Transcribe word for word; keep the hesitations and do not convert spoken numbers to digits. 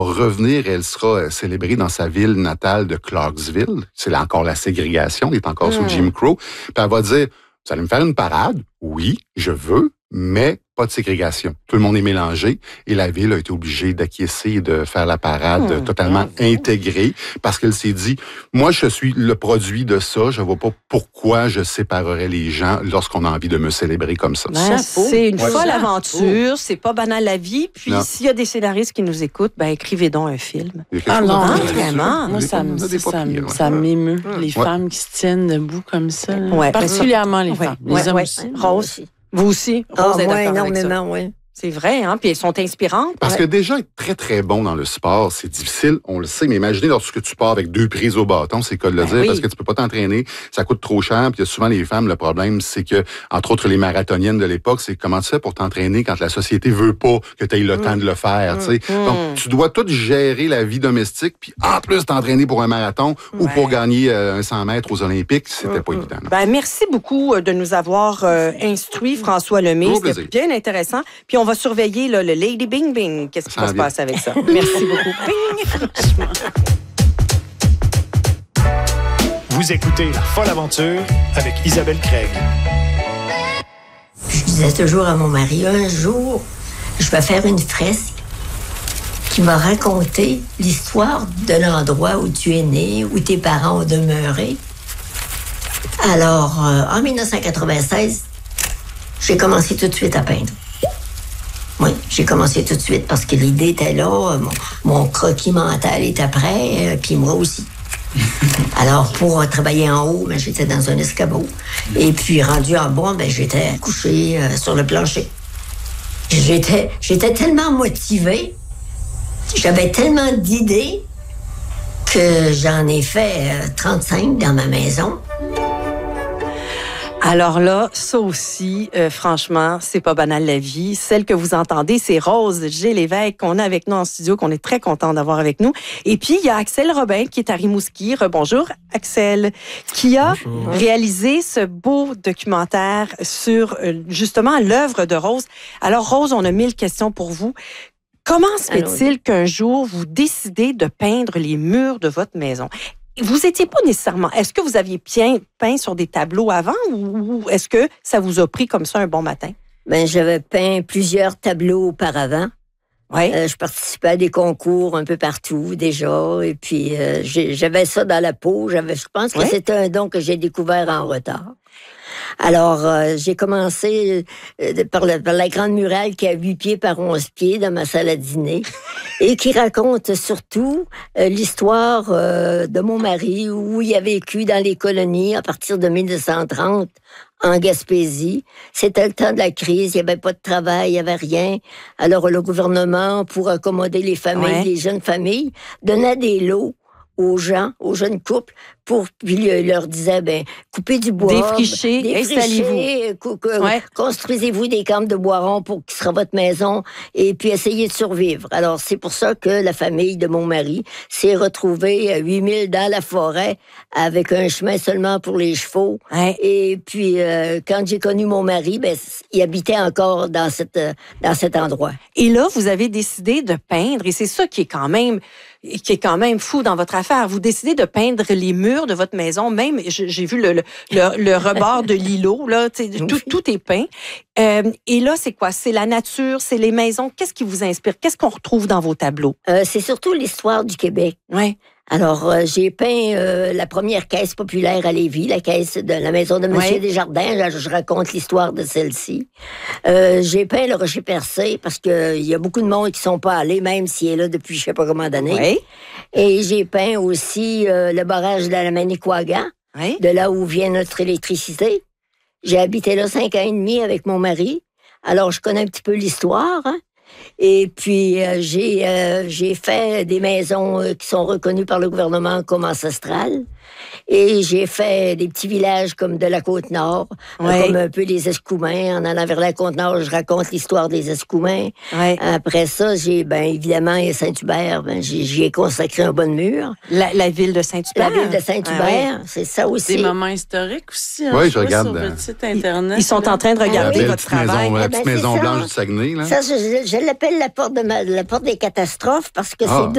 revenir, elle sera célébrée dans sa ville natale de Clarksville. C'est là encore la ségrégation, elle est encore mmh. sous Jim Crow. Puis elle va dire, vous allez me faire une parade? Oui, je veux, mais pas de ségrégation. Tout le monde est mélangé et la ville a été obligée d'acquiescer et de faire la parade mmh. totalement mmh. intégrée parce qu'elle s'est dit, moi, je suis le produit de ça, je vois pas pourquoi je séparerais les gens lorsqu'on a envie de me célébrer comme ça. Ben, c'est une ouais. folle aventure, c'est pas banal la vie. Puis non. s'il y a des scénaristes qui nous écoutent, ben écrivez donc un film. Ah non, hein, vraiment. Moi, ça, me, ça, ça, ouais. ça m'émeut. Les ouais. femmes qui se tiennent debout comme ça. Ouais. Particulièrement les ouais. femmes. Les ouais. hommes ouais. aussi. Rose. Vous aussi? Ah, oh, moi, énormément, oui. C'est vrai, hein? Puis elles sont inspirantes. Parce ouais. que déjà, être très, très bon dans le sport, c'est difficile, on le sait, mais imaginez lorsque tu pars avec deux prises au bâton, c'est le cas de le ben dire, oui. parce que tu peux pas t'entraîner, ça coûte trop cher, puis il y a souvent les femmes, le problème, c'est que, entre autres, les marathoniennes de l'époque, c'est comment tu fais pour t'entraîner quand la société veut pas que tu aies le mmh. temps de le faire, mmh. tu sais. Mmh. Donc, tu dois tout gérer la vie domestique, puis en plus t'entraîner pour un marathon ouais. ou pour gagner euh, un cent mètres aux Olympiques, c'était mmh. pas évident. Non. Ben, merci beaucoup de nous avoir euh, instruits, François Lemay. C'était bien intéressant. Puis on va surveiller là, le Lady Bing Bing. Qu'est-ce qui ça va se passer avec ça? Merci beaucoup. Bing! Vous écoutez La Folle Aventure avec Isabelle Craig. Je disais toujours à mon mari, un jour, je vais faire une fresque qui va raconter l'histoire de l'endroit où tu es né, où tes parents ont demeuré. Alors, euh, en dix-neuf cent quatre-vingt-seize, j'ai commencé tout de suite à peindre. Oui, j'ai commencé tout de suite parce que l'idée était là, mon, mon croquis mental était prêt, euh, puis moi aussi. Alors, pour travailler en haut, ben, j'étais dans un escabeau. Et puis, rendu en bas, ben, j'étais couché euh, sur le plancher. J'étais, j'étais tellement motivée, j'avais tellement d'idées que j'en ai fait euh, trente-cinq dans ma maison. Alors là, ça aussi, euh, franchement, c'est pas banal la vie. Celle que vous entendez, c'est Rose G. Lévesque qu'on a avec nous en studio, qu'on est très content d'avoir avec nous. Et puis, il y a Axel Robin qui est à Rimouski. Rebonjour, Axel, qui a Bonjour. réalisé ce beau documentaire sur, euh, justement, l'œuvre de Rose. Alors, Rose, on a mille questions pour vous. Comment se fait-il qu'un jour, vous décidez de peindre les murs de votre maison? Vous étiez pas nécessairement... Est-ce que vous aviez peint, peint sur des tableaux avant ou est-ce que ça vous a pris comme ça un bon matin? Bien, j'avais peint plusieurs tableaux auparavant. Ouais. Euh, je participais à des concours un peu partout déjà. Et puis, euh, j'avais ça dans la peau. J'avais, je pense que ouais. c'était un don que j'ai découvert en retard. Alors, euh, j'ai commencé euh, par, le, par la grande muraille qui a huit pieds par onze pieds dans ma salle à dîner et qui raconte surtout euh, l'histoire euh, de mon mari où il a vécu dans les colonies à partir de dix-neuf cent trente en Gaspésie. C'était le temps de la crise, il n'y avait pas de travail, il n'y avait rien. Alors, le gouvernement, pour accommoder les familles, ouais. les jeunes familles, donnait des lots aux gens, aux jeunes couples, pour, puis il leur disait, ben, coupez du bois. Défrichez, installez-vous. Cou- cou- ouais. Construisez-vous des campes de bois rond pour qui sera votre maison, et puis essayez de survivre. Alors, c'est pour ça que la famille de mon mari s'est retrouvée à huit mille dans la forêt, avec un chemin seulement pour les chevaux. Ouais. Et puis, euh, quand j'ai connu mon mari, ben, il habitait encore dans, cette, dans cet endroit. Et là, vous avez décidé de peindre, et c'est ça qui est quand même qui est quand même fou dans votre affaire. Vous décidez de peindre les murs de votre maison, même, j'ai vu le, le, le, le rebord de l'îlot, là, tout, tout est peint. Euh, et là, c'est quoi? C'est la nature, c'est les maisons. Qu'est-ce qui vous inspire? Qu'est-ce qu'on retrouve dans vos tableaux? Euh, c'est surtout l'histoire du Québec. Oui. Alors, euh, j'ai peint euh, la première caisse populaire à Lévis, la caisse de la maison de Monsieur ouais. Desjardins. Je, je raconte l'histoire de celle-ci. Euh, j'ai peint le Rocher Percé parce qu'il euh, y a beaucoup de monde qui sont pas allés, même s'il est là depuis je sais pas combien d'années. Ouais. Et j'ai peint aussi euh, le barrage de la Manicouagan, ouais. de là où vient notre électricité. J'ai habité là cinq ans et demi avec mon mari. Alors, je connais un petit peu l'histoire, hein. Et puis, euh, j'ai, euh, j'ai fait des maisons euh, qui sont reconnues par le gouvernement comme ancestrales. Et j'ai fait des petits villages comme de la Côte-Nord, ouais. euh, comme un peu les Escoumins. En allant vers la Côte-Nord, je raconte l'histoire des Escoumins. Ouais. Après ça, j'ai, ben évidemment, Saint-Hubert, ben, j'y, j'y ai consacré un bon mur. La, la ville de Saint-Hubert? La ville de Saint-Hubert, ah, ouais. c'est ça aussi. Des moments historiques aussi. Hein, oui, je, je regarde. Sur votre site Internet. Ils sont en train de regarder ah, votre travail. Maison, la ah, petite ben, maison ça. blanche du Saguenay. Là. Ça, je, je l'appelle la porte, de ma, la porte des catastrophes parce que ah. c'est